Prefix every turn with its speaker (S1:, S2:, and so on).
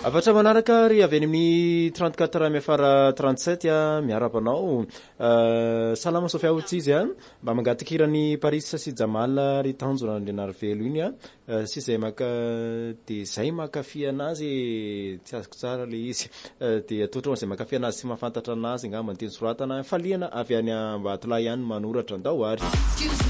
S1: Afatra manaraka ry avy amin'ny 34 miafara 37 miarabanao salama Sofia Otsizy mba mangatikirany Paris sy Jamal ry tanjona ny narvelo iny sy zay maka de zay makafy anazy tsy azoko tsara le izy de atotro zay makafy anazy sy mahafantatra anazy ngamba ny teny soratana faliana avy any Ambatolahy ihany manoratra andao ary